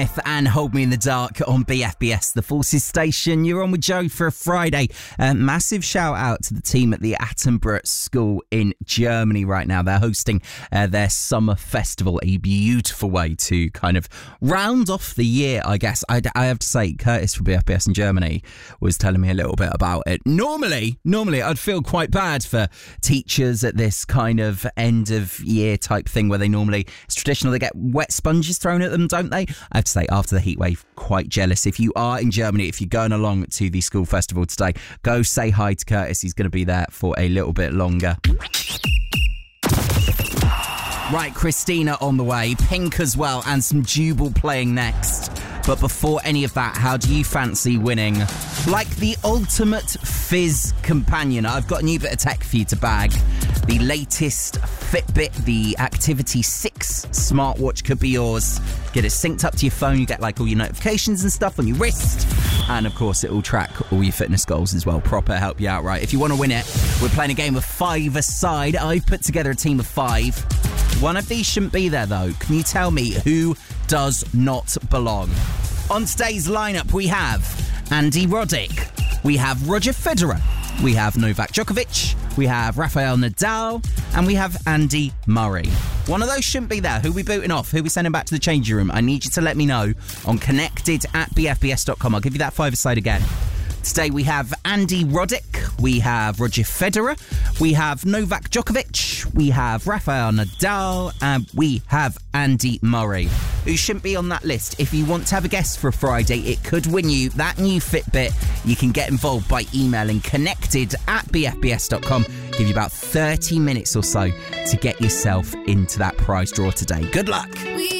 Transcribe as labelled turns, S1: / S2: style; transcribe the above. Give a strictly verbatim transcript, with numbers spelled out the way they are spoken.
S1: And Hold Me in the Dark on B F B S, the Forces Station. You're on with Joe for a Friday. Uh, massive shout out to the team at the Attenborough School in Germany right now. They're hosting uh, their summer festival, a beautiful way to kind of round off the year, I guess. I, I have to say, Curtis from B F B S in Germany was telling me a little bit about it. Normally, normally I'd feel quite bad for teachers at this kind of end of year type thing where they normally, it's traditional, they get wet sponges thrown at them, don't they? I have to say, after the heat wave, quite jealous. If you are in Germany, if you're going along to the school festival today, go say hi to Curtis. He's going to be there for a little bit longer. Right, Christina on the way, Pink as well, and some Jubal playing next. But before any of that, how do you fancy winning like the ultimate Fizz companion? I've got a new bit of tech for you to bag. The latest Fitbit, the Activity six smartwatch could be yours. Get it synced up to your phone, you get like all your notifications and stuff on your wrist. And of course, it will track all your fitness goals as well. Proper help you out, right? If you want to win it, we're playing a game of five-a-side. I've put together a team of five. One of these shouldn't be there, though. Can you tell me who does not belong? On today's lineup, we have Andy Roddick, we have Roger Federer, we have Novak Djokovic, we have Rafael Nadal, and we have Andy Murray. One of those shouldn't be there. Who are we booting off? Who are we sending back to the changing room? I need you to let me know on connected at b f b s dot com. I'll give you that five-a-side again. Today we have Andy Roddick, we have Roger Federer, we have Novak Djokovic, we have Rafael Nadal, and we have Andy Murray, who shouldn't be on that list. If you want to have a guess for a Friday, it could win you that new Fitbit. You can get involved by emailing connected at b f b s dot com. Give you about thirty minutes or so to get yourself into that prize draw today. Good luck.